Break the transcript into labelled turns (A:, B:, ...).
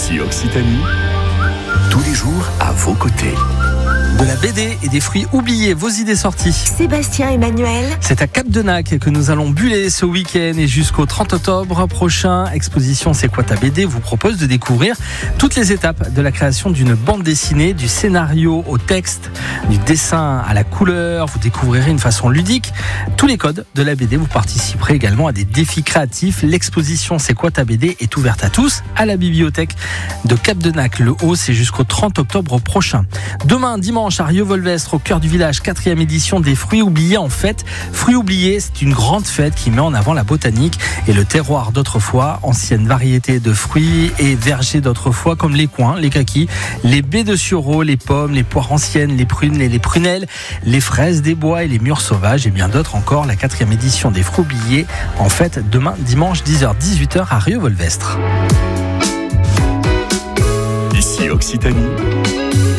A: Ici Occitanie, tous les jours à vos côtés.
B: De la BD et des fruits oubliés, vos idées sorties.
C: Sébastien Emmanuel.
B: C'est à Cap-de-Nac que nous allons buller ce week-end et jusqu'au 30 octobre prochain. Exposition C'est quoi ta BD vous propose de découvrir toutes les étapes de la création d'une bande dessinée, du scénario au texte, du dessin à la couleur. Vous découvrirez une façon ludique tous les codes de la BD. Vous participerez également à des défis créatifs. L'exposition C'est quoi ta BD est ouverte à tous à la bibliothèque de Cap-de-Nac-le-Haut. C'est jusqu'au 30 octobre prochain. Demain, dimanche, à Rieux-Volvestre, au cœur du village, 4e édition des fruits oubliés en fête. Fruits oubliés, c'est une grande fête qui met en avant la botanique et le terroir d'autrefois, anciennes variétés de fruits et vergers d'autrefois comme les coings, les kakis, les baies de sureau, les pommes, les poires anciennes, les prunes et les prunelles, les fraises des bois et les mûres sauvages et bien d'autres encore. La 4e édition des fruits oubliés en fête demain dimanche 10h-18h à Rieux-Volvestre.
A: Ici Occitanie.